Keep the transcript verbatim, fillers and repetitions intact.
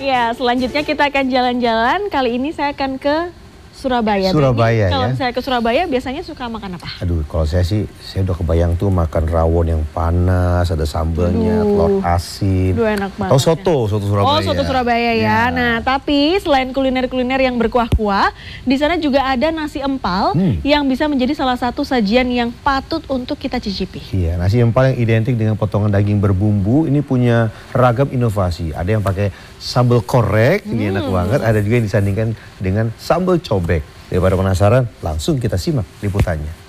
Ya, selanjutnya kita akan jalan-jalan. Kali ini saya akan ke Surabaya. Surabaya Kalau ya. saya ke Surabaya biasanya suka makan apa? Aduh, kalau saya sih, saya udah kebayang tuh makan rawon yang panas, ada sambelnya, telur asin. Duh, enak banget. Atau soto, soto Surabaya. Oh, soto Surabaya ya. ya. Nah, tapi selain kuliner-kuliner yang berkuah-kuah, di sana juga ada nasi empal hmm. yang bisa menjadi salah satu sajian yang patut untuk kita cicipi. Iya, nasi empal yang identik dengan potongan daging berbumbu ini punya ragam inovasi. Ada yang pakai sambal korek, ini hmm. enak banget. Ada juga yang disandingkan dengan sambal cobek. Daripada penasaran, langsung kita simak liputannya.